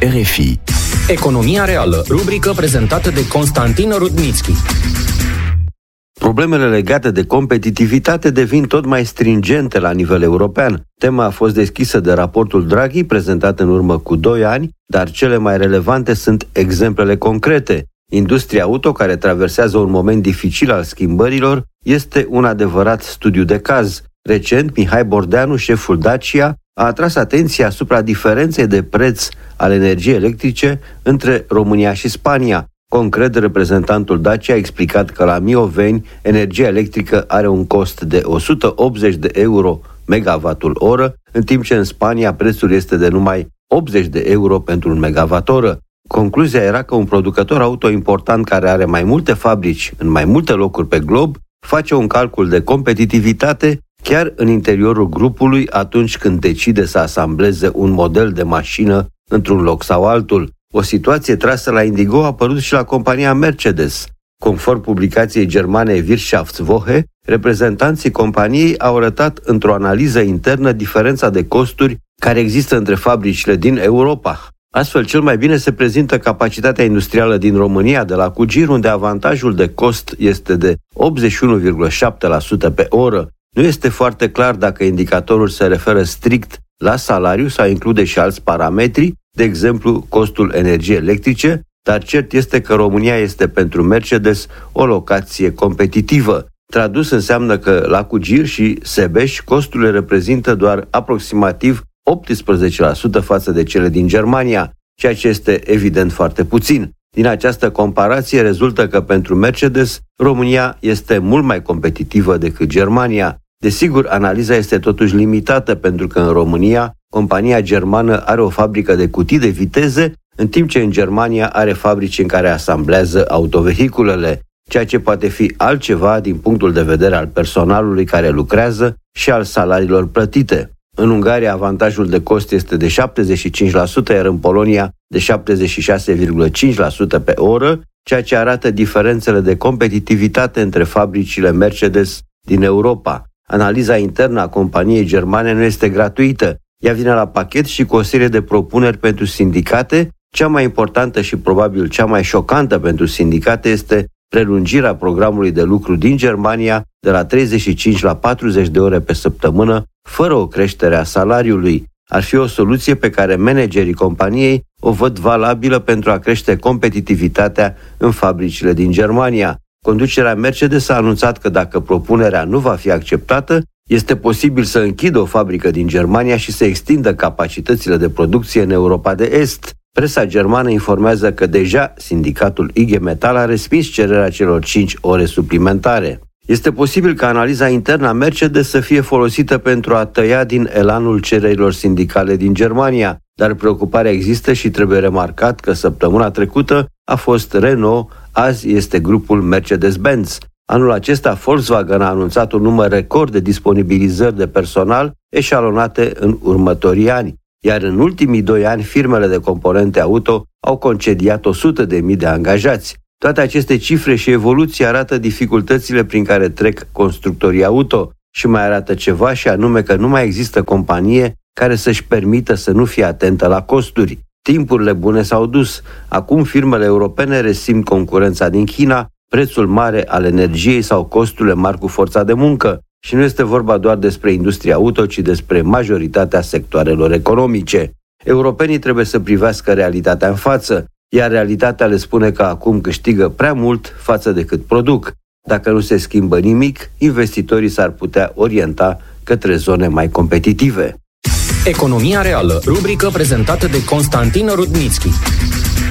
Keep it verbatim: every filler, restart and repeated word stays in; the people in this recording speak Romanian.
R F I. Economia reală, rubrică prezentată de Constantin Rudnitschi. Problemele legate de competitivitate devin tot mai stringente la nivel european. Tema a fost deschisă de raportul Draghi, prezentat în urmă cu doi ani, dar cele mai relevante sunt exemplele concrete. Industria auto, care traversează un moment dificil al schimbărilor, este un adevărat studiu de caz. Recent, Mihai Bordeanu, șeful Dacia, a atras atenția asupra diferenței de preț al energiei electrice între România și Spania. Concret, reprezentantul Dacia a explicat că la Mioveni energia electrică are un cost de o sută optzeci de euro megavatul oră, în timp ce în Spania prețul este de numai optzeci de euro pentru un megawatt oră. Concluzia era că un producător auto important care are mai multe fabrici în mai multe locuri pe glob face un calcul de competitivitate chiar în interiorul grupului atunci când decide să asambleze un model de mașină într-un loc sau altul. O situație trasă la indigo a apărut și la compania Mercedes. Conform publicației germane Wirtschaftswoche, reprezentanții companiei au arătat într-o analiză internă diferența de costuri care există între fabricile din Europa. Astfel, cel mai bine se prezintă capacitatea industrială din România, de la Cugir, unde avantajul de cost este de optzeci și unu virgulă șapte la sută pe oră. Nu este foarte clar dacă indicatorul se referă strict la salariu sau include și alți parametri, de exemplu costul energiei electrice, dar cert este că România este pentru Mercedes o locație competitivă. Tradus înseamnă că la Cugir și Sebeș costurile reprezintă doar aproximativ optsprezece la sută față de cele din Germania, ceea ce este evident foarte puțin. Din această comparație rezultă că pentru Mercedes, România este mult mai competitivă decât Germania. Desigur, analiza este totuși limitată pentru că în România, compania germană are o fabrică de cutii de viteze, în timp ce în Germania are fabrici în care asamblează autovehiculele, ceea ce poate fi altceva din punctul de vedere al personalului care lucrează și al salariilor plătite. În Ungaria, avantajul de cost este de șaptezeci și cinci la sută, iar în Polonia de șaptezeci și șase virgulă cinci la sută pe oră, ceea ce arată diferențele de competitivitate între fabricile Mercedes din Europa. Analiza internă a companiei germane nu este gratuită. Ea vine la pachet și cu o serie de propuneri pentru sindicate. Cea mai importantă și probabil cea mai șocantă pentru sindicate este prelungirea programului de lucru din Germania de la treizeci și cinci la patruzeci de ore pe săptămână, fără o creștere a salariului. Ar fi o soluție pe care managerii companiei o văd valabilă pentru a crește competitivitatea în fabricile din Germania. Conducerea Mercedes a anunțat că dacă propunerea nu va fi acceptată, este posibil să închidă o fabrică din Germania și să extindă capacitățile de producție în Europa de Est. Presa germană informează că deja sindicatul I G Metall a respins cererea celor cinci ore suplimentare. Este posibil ca analiza internă a Mercedes să fie folosită pentru a tăia din elanul cererilor sindicale din Germania, dar preocuparea există și trebuie remarcat că săptămâna trecută a fost Renault, azi este grupul Mercedes-Benz. Anul acesta Volkswagen a anunțat un număr record de disponibilizări de personal eșalonate în următorii ani, iar în ultimii doi ani firmele de componente auto au concediat o sută de mii de angajați. Toate aceste cifre și evoluții arată dificultățile prin care trec constructorii auto și mai arată ceva, și anume că nu mai există companie care să-și permită să nu fie atentă la costuri. Timpurile bune s-au dus. Acum firmele europene resimt concurența din China, prețul mare al energiei sau costurile mari cu forța de muncă. Și nu este vorba doar despre industria auto, ci despre majoritatea sectoarelor economice. Europenii trebuie să privească realitatea în față, iar realitatea le spune că acum câștigă prea mult față de cât produc. Dacă nu se schimbă nimic, investitorii s-ar putea orienta către zone mai competitive. Economia reală, rubrică prezentată de Constantin Rudnitschi.